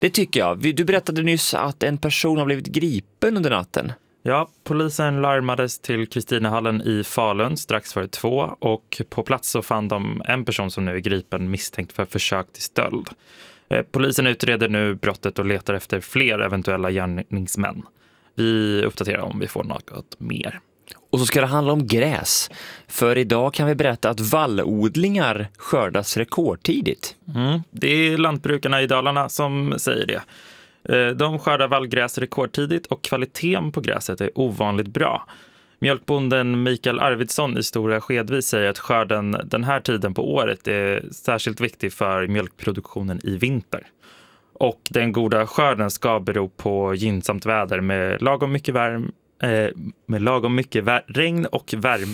Det tycker jag. Du berättade nyss att en person har blivit gripen under natten. Ja, polisen larmades till Kristinehallen i Falun strax före 2 och på plats så fann de en person som nu är gripen misstänkt för försök till stöld. Polisen utreder nu brottet och letar efter fler eventuella gärningsmän. Vi uppdaterar om vi får något mer. Och så ska det handla om gräs. För idag kan vi berätta att vallodlingar skördas rekordtidigt. Det är lantbrukarna i Dalarna som säger det. De skördar vallgräs rekordtidigt och kvaliteten på gräset är ovanligt bra. Mjölkbonden Mikael Arvidsson i Stora Skedvi säger att skörden den här tiden på året är särskilt viktig för mjölkproduktionen i vinter. Och den goda skörden ska bero på gynnsamt väder med lagom mycket regn och värme.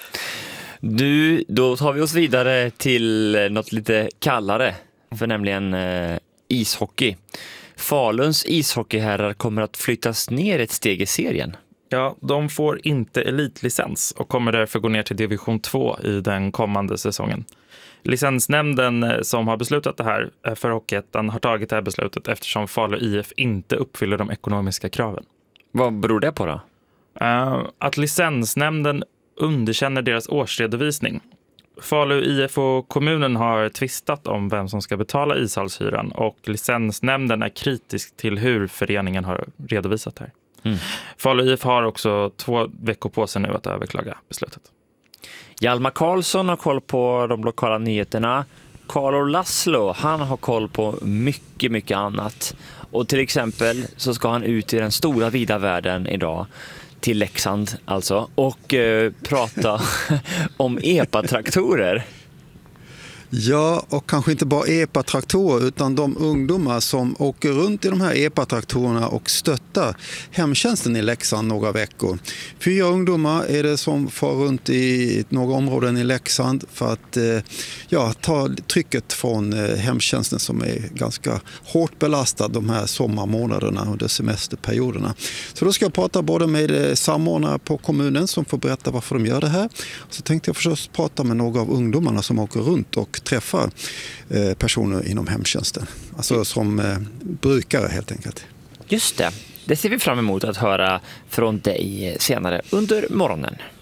Då tar vi oss vidare till något lite kallare, för nämligen ishockey. Faluns ishockeyherrar kommer att flyttas ner ett steg i serien. Ja, de får inte elitlicens och kommer därför gå ner till division 2 i den kommande säsongen. Licensnämnden som har beslutat det här för Hockeyettan har tagit det här beslutet eftersom Falu IF inte uppfyller de ekonomiska kraven. Vad beror det på då? Att licensnämnden underkänner deras årsredovisning. Falu IF och kommunen har tvistat om vem som ska betala ishallshyran och licensnämnden är kritisk till hur föreningen har redovisat det här. Falu IF har också 2 veckor på sig nu att överklaga beslutet. Hjalmar Karlsson har koll på de lokala nyheterna. Carlo Laszlo, han har koll på mycket, mycket annat. Och till exempel så ska han ut i den stora vida världen idag, till Leksand alltså, och prata om EPA-traktorer. Ja, och kanske inte bara EPA-traktorer utan de ungdomar som åker runt i de här EPA-traktorerna och stöttar hemtjänsten i Leksand några veckor. 4 ungdomar är det som far runt i några områden i Leksand för att ta trycket från hemtjänsten som är ganska hårt belastad de här sommarmånaderna under semesterperioderna. Så då ska jag prata både med samordnare på kommunen som får berätta varför de gör det här. Så tänkte jag förstås prata med några av ungdomarna som åker runt och träffar personer inom hemtjänsten. Alltså som brukare helt enkelt. Just det. Det ser vi fram emot att höra från dig senare under morgonen.